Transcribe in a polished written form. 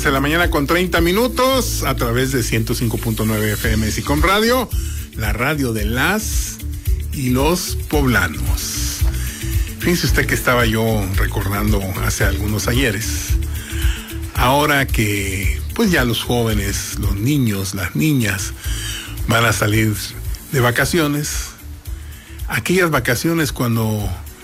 de la mañana con 30 minutos a través de 105.9 FM Sicom Radio, la radio de las y los poblanos. Fíjense usted que estaba yo recordando hace algunos ayeres, ahora que pues ya los jóvenes, los niños, las niñas van a salir de vacaciones, aquellas vacaciones cuando